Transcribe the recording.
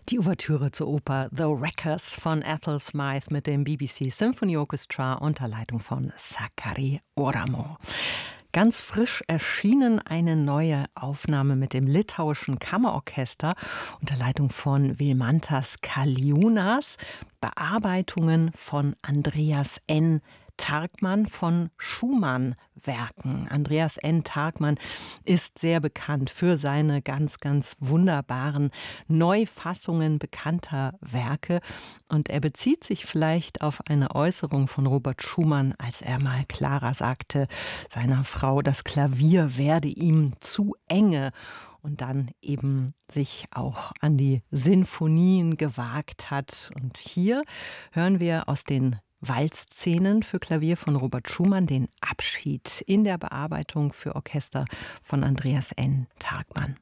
Die Ouvertüre zur Oper The Wreckers von Ethel Smythe mit dem BBC Symphony Orchestra unter Leitung von Sakari Oramo. Ganz frisch erschienen eine neue Aufnahme mit dem litauischen Kammerorchester unter Leitung von Vilmantas Kaliūnas, Bearbeitungen von Andreas N. Targman von Schumann-Werken. Andreas N. Targman ist sehr bekannt für seine ganz, ganz wunderbaren Neufassungen bekannter Werke. Und er bezieht sich vielleicht auf eine Äußerung von Robert Schumann, als er mal klarer sagte, seiner Frau, das Klavier werde ihm zu enge. Und dann eben sich auch an die Sinfonien gewagt hat. Und hier hören wir aus den Walzszenen für Klavier von Robert Schumann den Abschied in der Bearbeitung für Orchester von Andreas N. Targman.